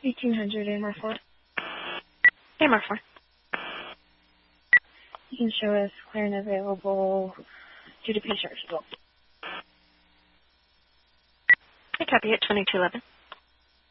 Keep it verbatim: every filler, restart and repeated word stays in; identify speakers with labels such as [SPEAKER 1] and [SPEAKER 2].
[SPEAKER 1] eighteen hundred A M R four.
[SPEAKER 2] A M R four.
[SPEAKER 1] You can show us clear and available due to patient result.
[SPEAKER 2] I copy it, twenty-two eleven.